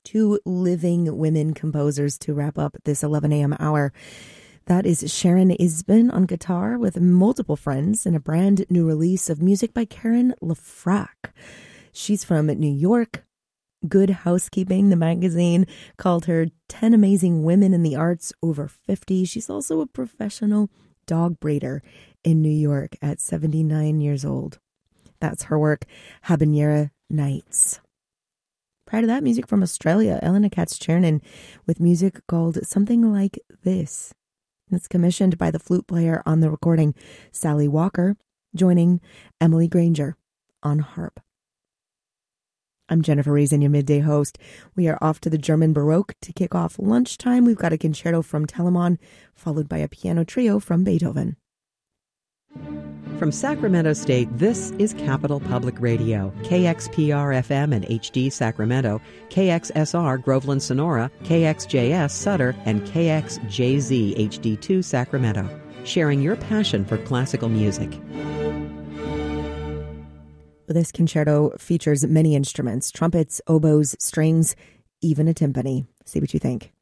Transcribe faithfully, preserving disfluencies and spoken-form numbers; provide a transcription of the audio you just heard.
two living women composers to wrap up this eleven a.m. hour. That is Sharon Isbin on guitar with multiple friends in a brand new release of music by Karen LeFrak. She's from New York. Good Housekeeping, the magazine, called her ten Amazing Women in the Arts over fifty. She's also a professional dog breeder in New York at seventy-nine years old. That's her work, Habanera Nights. Prior to that, music from Australia, Elena Katz-Chernin with music called Something Like This. It's commissioned by the flute player on the recording, Sally Walker, joining Emily Granger on harp. I'm Jennifer Reason, your midday host. We are off to the German Baroque to kick off lunchtime. We've got a concerto from Telemann, followed by a piano trio from Beethoven. From Sacramento State, this is Capital Public Radio, K X P R F M and H D Sacramento, K X S R Groveland Sonora, K X J S Sutter, and K X J Z H D two Sacramento, sharing your passion for classical music. This concerto features many instruments, trumpets, oboes, strings, even a timpani. See what you think.